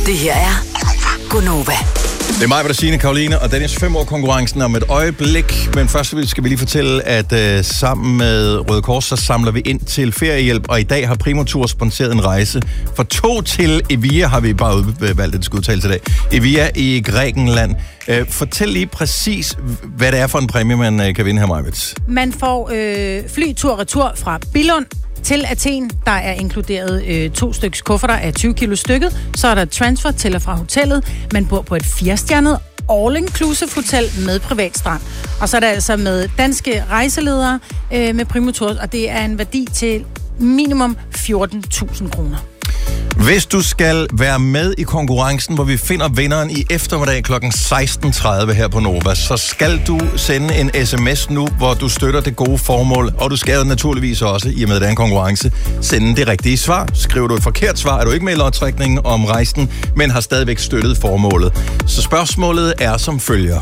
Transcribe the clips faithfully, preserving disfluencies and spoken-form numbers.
Det her er Gonova. Det er mig, Signe, Karoline og Dennis fem år konkurrencen om et øjeblik. Men først skal vi lige fortælle, at uh, sammen med Røde Kors, så samler vi ind til feriehjælp. Og i dag har Primo Tour sponsoreret en rejse for to til Evia, har vi bare udvalgt, at det skal udtales i dag. Evia i Grækenland. Uh, fortæl lige præcis, hvad det er for en præmie, man uh, kan vinde her, Majvits. Man får øh, flytur-retur fra Billund til Athen. Der er inkluderet øh, to stykker kufferter af tyve kilo stykket. Så er der transfer til og fra hotellet. Man bor på et firestjernet all-inclusive hotel med privatstrand. Og så er der altså med danske rejseledere øh, med Primo Tour, og det er en værdi til minimum fjorten tusind kroner. Hvis du skal være med i konkurrencen, hvor vi finder vinderen i eftermiddag klokken seksten tredive her på Nova, så skal du sende en sms nu, hvor du støtter det gode formål, og du skal naturligvis også, i og med at det er en konkurrence, sende det rigtige svar. Skriver du et forkert svar, er du ikke med i lodtrækningen om rejsen, men har stadigvæk støttet formålet. Så spørgsmålet er som følger.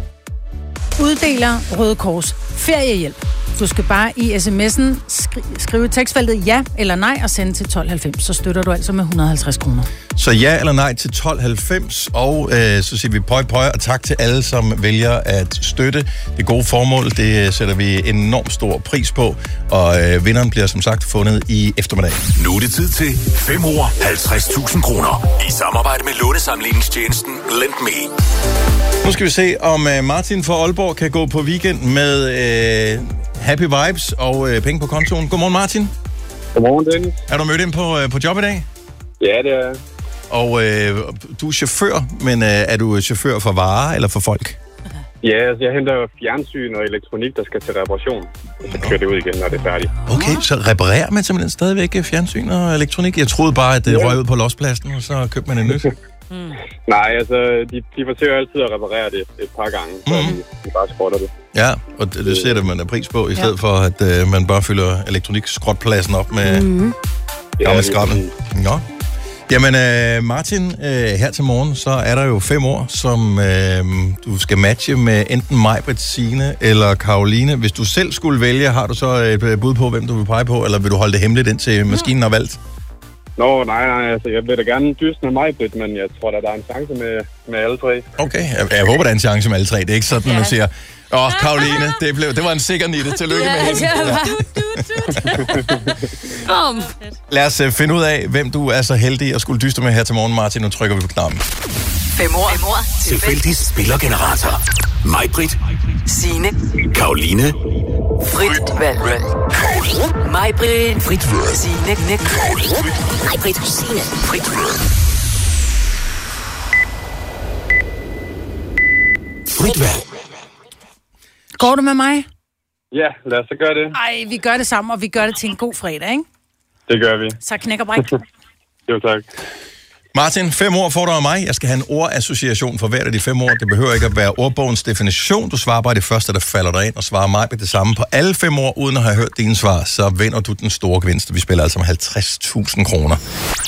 Uddeler Røde Kors feriehjælp. Du skal bare i sms'en skri- skrive tekstfeltet ja eller nej og sende til tolv halvfems. Så støtter du altså med et hundrede og halvtreds kroner. Så ja eller nej til tolv halvfems, og øh, så siger vi pøj pøj, og tak til alle, som vælger at støtte det gode formål. Det sætter vi enormt stor pris på, og øh, vinderen bliver som sagt fundet i eftermiddag. Nu er det tid til fem år halvtreds tusind kroner i samarbejde med lånesamligningstjenesten Lend Me. Nu skal vi se, om øh, Martin fra Aalborg kan gå på weekend med øh, happy vibes og øh, penge på kontoen. Godmorgen, Martin. Godmorgen, Dennis. Er du mødt ind på, øh, på job i dag? Ja, det er jeg. Og øh, du er chauffør, men øh, er du chauffør for varer eller for folk? Ja, altså jeg henter fjernsyn og elektronik, der skal til reparation. Og så kører det ud igen, når det er færdigt. Okay, så reparerer man simpelthen stadigvæk fjernsyn og elektronik? Jeg troede bare, at det ja. røg ud på lospladsen, og så købte man en nyt. Mm. Nej, altså, de, de forsøger altid at reparere det et par gange, så mm. de, de bare skrotter det. Ja, og det, det sætter man en pris på, i stedet ja. for, at øh, man bare fylder elektronik-skrotpladsen op med mm. gammel skrabben. Nå. Jamen, øh, Martin, øh, her til morgen, så er der jo fem år, som øh, du skal matche med enten Majbrit, Signe eller Karoline. Hvis du selv skulle vælge, har du så et bud på, hvem du vil pege på, eller vil du holde det hemmeligt, indtil maskinen har valgt? Nå, nej, nej, altså jeg vil da gerne dyste med Majbrit, men jeg tror da, der er en chance med, med alle tre. Okay, jeg, jeg håber, der er en chance med alle tre. Det er ikke sådan, ja. man siger, åh, Karoline, det, blev, det var en sikker nitte. Tillykke med hende. Ja. Kom. Lad os uh, finde ud af, hvem du er så heldig at skulle dyste med her til morgen, Martin. Nu trykker vi på knappen. Fem år. Fem år. Tilfældig spillergenerator. Majbrit. Signe. Karoline. Frit valg. Majbrit. Frit valg. Signe. Majbrit. Signe. Frit valg. Frit valg. Går du med mig? Ja, lad os så gøre det. Ej, vi gør det sammen, og vi gør det til en god fredag, ikke? Det gør vi. Så knæk og bræk. Jo, tak. Martin, fem ord får du af mig. Jeg skal have en ordassociation for hvert af de fem ord. Det behøver ikke at være ordbogens definition. Du svarer bare det første, der falder dig ind, og svarer mig på det samme på alle fem ord, uden at have hørt dine svar. Så vinder du den store gevinst. Vi spiller altså om halvtreds tusind kroner.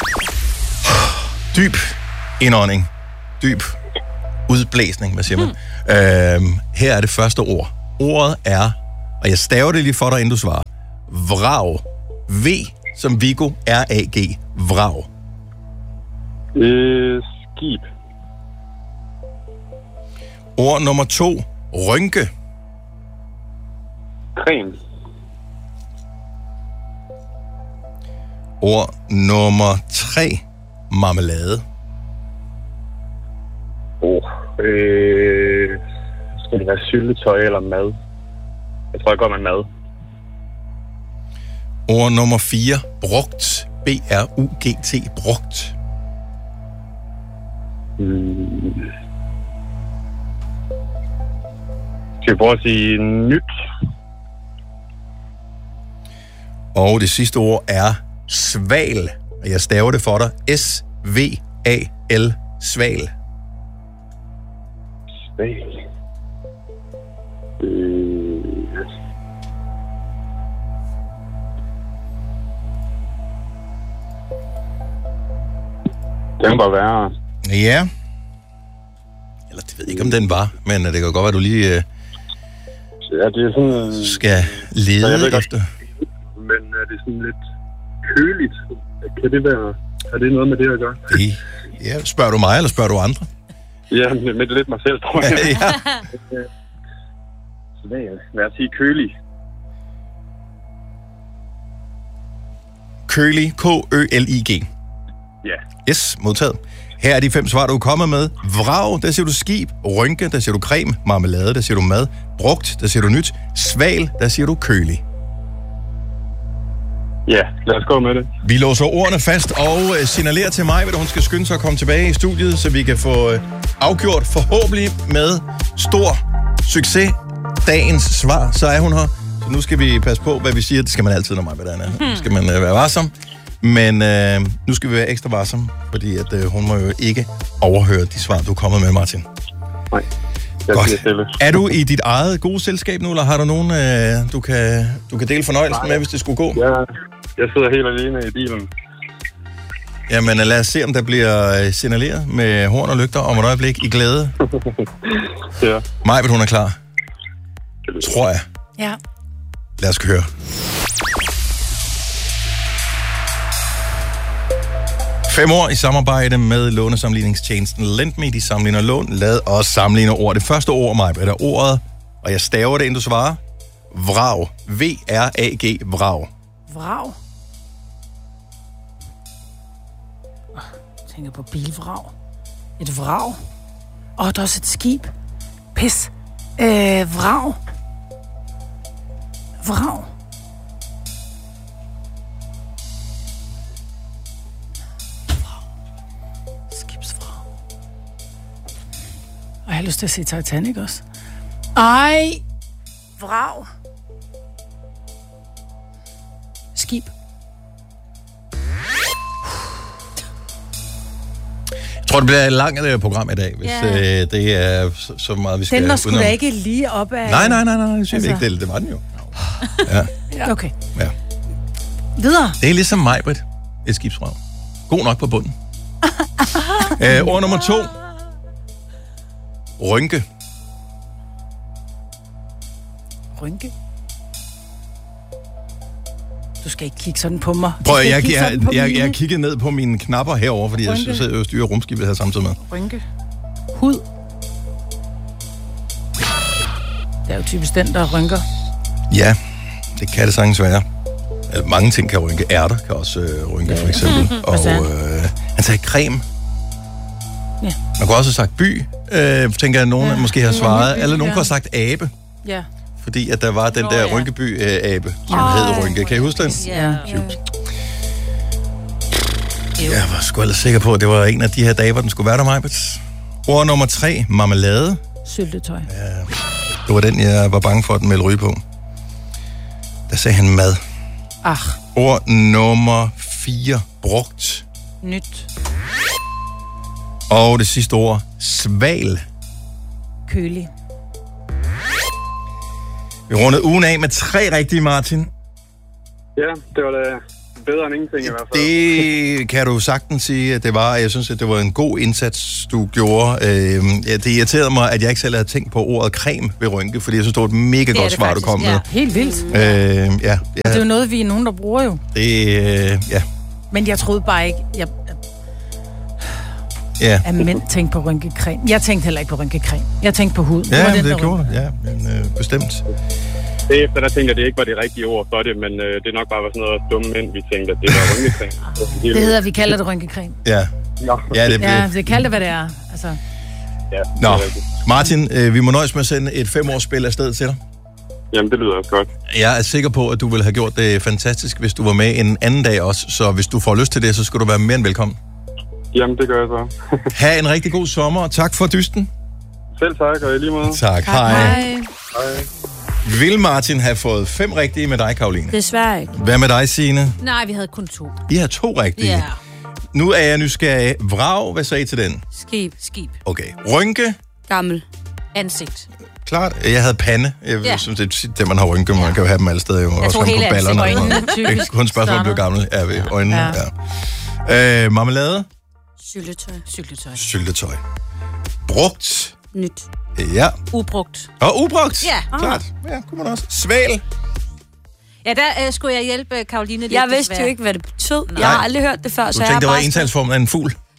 Dyb indånding. Dyb udblæsning, hvad siger man? Hmm. Øhm, her er det første ord. Ordet er, og jeg staver det lige for dig, inden du svarer. Vrag. V som Viggo, R A G. Vrag. Øh, skib. Ord nummer to. Rynke. Creme. Ord nummer tre. Marmelade. Oh, øh, skal det være syltetøj eller mad? Jeg tror, jeg går med mad. Ord nummer fire. Brugt. B R U G T. Brugt. Hmm. Skal vi prøve at sige nyt? Og det sidste ord er sval. Og jeg staver det for dig. S V A L. Sval. Sval. Øh... Den var værre. Ja. Eller det ved jeg ikke, om den var, men det kan godt være, at du lige øh, ja, det er sådan, skal lede ja, efter. Men er det sådan lidt køligt? Kan det være... Er det noget med det at gøre? Det Ja, spørger du mig, eller spørger du andre? Ja, men det er lidt mig selv, tror jeg. Ja. Så det er, lad os sige kølig. Kølig, K Ø L I G. Ja. Yes, modtaget. Her er de fem svar, du er kommet med. Vrag, der siger du skib. Rynke, der siger du creme. Marmelade, der siger du mad. Brugt, der siger du nyt. Sval, der siger du kølig. Ja, lad os gå med det. Vi låser ordene fast og øh, signalerer til mig, at hun skal skynde sig at komme tilbage i studiet, så vi kan få øh, afgjort forhåbentlig med stor succes dagens svar. Så er hun her. Så nu skal vi passe på, hvad vi siger. Det skal man altid, når mig hvad der er. Nu skal man øh, være varsom. Men øh, nu skal vi være ekstra varsom, fordi at, øh, hun må jo ikke overhøre de svar, du er kommet med, Martin. Nej. Godt. Er du i dit eget gode selskab nu, eller har du nogen, øh, du, kan, du kan dele fornøjelsen Nej. med, hvis det skulle gå? Ja, jeg sidder helt alene i bilen. Jamen lad os se, om der bliver signaleret med horn og lygter om et øjeblik i glæde. Ja. Majbet, hun er klar. Tror jeg. Ja. Lad os høre. Fem år i samarbejde med lånesamligningstjenesten LendMe. De sammenligner lån. Lad os sammenligne ord. Det første ord, Majbet, er ordet, og jeg staver det, inden du svarer. Vrag. V R A G. Vrag. Vrag. Jeg tænker på bilvrag. Et vrag. Åh, der er også et skib. Pis. Øh, vrag. Vrag. Skibsvrag. Og jeg har lyst til at se Titanic også. Ej. Vrag. Skib. Jeg tror, det bliver et langt program i dag, hvis yeah. øh, det er så, så meget, vi skal... Den var sgu da ikke lige op af... Nej, nej, nej, nej, det synes altså... ikke. Det, det var den jo. Ja. Ja. Okay. Ja. Videre. Det er ligesom mig, Britt. Et skibsvrag. God nok på bunden. Æ, ord nummer to. Rynke. Rynke? Du skal ikke kigge sådan på mig. Prøv, jeg, jeg, jeg, jeg, jeg kiggede ned på mine knapper herover, fordi Rynke. Jeg sidder jo og styrer rumskibet her samtidig med. Rynke. Hud. Det er jo typisk den, der rynker. Ja, det kan det sagtens være. Mange ting kan rynke. Ærter kan også øh, rynke, ja. For eksempel. Og øh, han sagde creme. Ja. Man kunne også have sagt by, øh, tænker jeg, at nogen ja. måske har svaret. By, eller nogen ja. kunne have sagt abe. Ja. Fordi at der var den der oh, Rynkeby-abe, som oh, hed Rynke. Kan I huske den? Ja. Jeg var sgu ellers sikker på, at det var en af de her dage, hvor den skulle være der, Majbets. Ord nummer tre, marmelade. Syltetøj. Ja, det var den, jeg var bange for, at den ville ryge på. Der sagde han mad. Ach. Ord nummer fire, brugt. Nyt. Og det sidste ord, sval. Kølig. Vi rundede ugen af med tre rigtige, Martin. Ja, det var da bedre end ingenting i hvert fald. Det kan du sagtens sige, at det var. Jeg synes, at det var en god indsats, du gjorde. Øh, det irriterede mig, at jeg ikke selv havde tænkt på ordet creme ved Rynke, fordi jeg synes, det var et mega godt svar, faktisk, du kom ja. med. Helt vildt. Øh, ja, ja. Og det er jo noget, vi er nogen, der bruger jo. Det, øh, ja. Men jeg troede bare ikke, jeg, ja. at mænd tænkte på rynkecreme. Jeg tænkte heller ikke på rynkecreme. Jeg tænkte på hud. Ja, det, det, det gjorde det. Ja, men øh, bestemt. Det efter, der tænkte jeg, at det ikke var det rigtige ord for det, men øh, det er nok bare var sådan noget dumme mænd, vi tænkte, at det var rynkecreme. Det hedder, vi kalder det rynkecreme. Ja. Nå. Ja, det, ja, det kalder det, hvad det er. Altså. Ja, Nå, Martin, øh, vi må nøjes med at sende et femårsspil afsted til dig. Jamen, det lyder også godt. Jeg er sikker på, at du ville have gjort det fantastisk, hvis du var med en anden dag også. Så hvis du får lyst til det, så skal du være mere end velkommen. Jamen, det gør jeg så. Ha' en rigtig god sommer, og tak for dysten. Selv tak, og i lige måde. Tak, hej. Hej. Hej. Vil Martin have fået fem rigtige med dig, Karoline? Desværre ikke. Hvad med dig, Signe? Nej, vi havde kun to. I har to rigtige. Ja. Nu er jeg nysgerrig. Vrag, hvad sagde I til den? Skib. Skib. Okay. Rynke? Gammel. Ansigt. Klart. Jeg havde pande. Jeg ja. synes, det er det, man har rynke. Man ja. kan jo have dem alle steder. Jo. Jeg også tror hele ansigt. Øjnene, typisk. Ikke kun spørgsmål, at blive gammel. Ja, ved øjnene. Ja. Ja. Øh, marmelade? Syltetøj. Syltetøj. Syltetøj. Brugt? Nyt. Ja. Ubrugt. Og ubrugt? Ja. Klart. Ja, kunne man også. Sval? Ja, der øh, skulle jeg hjælpe Karoline lidt. Jeg vidste jo ikke, hvad det betød. Nej. Jeg har aldrig hørt det før, du så tænkte, jeg det var bare... entalsformen af en fugl?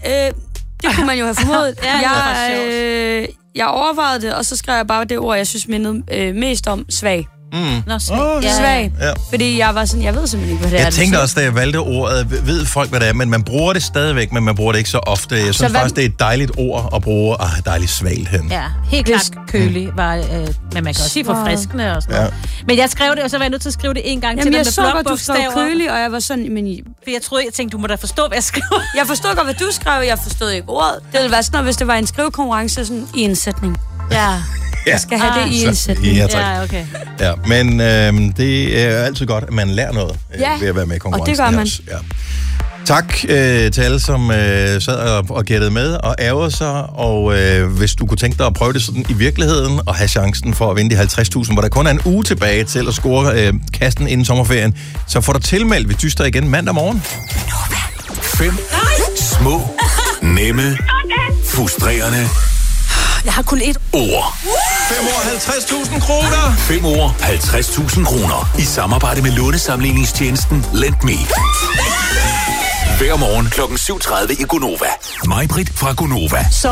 øh, det kunne man jo have formodet. Ja, det var jeg, sjovt. øh, jeg overvejede det, og så skrev jeg bare det ord, jeg synes mindede øh, mest om svag. Mm. Nå, svag. Åh, Ja. Svag. Ja. Fordi jeg var sådan, jeg ved simpelthen ikke, hvad det er. Jeg det tænkte siger. også, da jeg valgte ordet, ved folk, hvad det er, men man bruger det stadigvæk, men man bruger det ikke så ofte. Jeg synes hvad- faktisk, det er et dejligt ord at bruge. Ah, dejligt svagt hen. Ja, helt klart kølig var, øh, men man kan også sige forfriskende og sådan noget. Men jeg skrev det, og så var jeg nødt til at skrive det en gang til Jamen, dig jeg med så godt, du skrev blokbogstaver. kølig, og jeg var sådan, men I- For jeg troede, jeg tænkte, du må da forstå, hvad jeg skriver. jeg forstod godt, hvad du skrev, jeg forstod ikke ordet. Det ville være sådan noget, hvis det var en skrivekonkurrence sådan, i en sætning. Ja. Jeg skal have Ah. det i Så- en sætning. Ja, tak. Ja, okay. Ja, men øhm, det er altid godt, at man lærer noget øh, Ja, ved at være med i og konkurrencen. det gør her man. også. Ja. Tak øh, til alle, som øh, sad og, og gættede med og ærgede sig. Og øh, hvis du kunne tænke dig at prøve det sådan i virkeligheden og have chancen for at vinde de halvtreds tusind, hvor der kun er en uge tilbage til at score øh, kassen inden sommerferien, så får du tilmeldt. Vi dyster igen mandag morgen. Fem små, nemme, frustrerende Jeg har kun et ord. fem år halvtreds tusind kroner. Fem ord, halvtreds tusind kroner. I samarbejde med lånesamligningstjenesten Lend Me. Hver morgen klokken syv tredive i Gonova. Mig-Britt fra Gonova.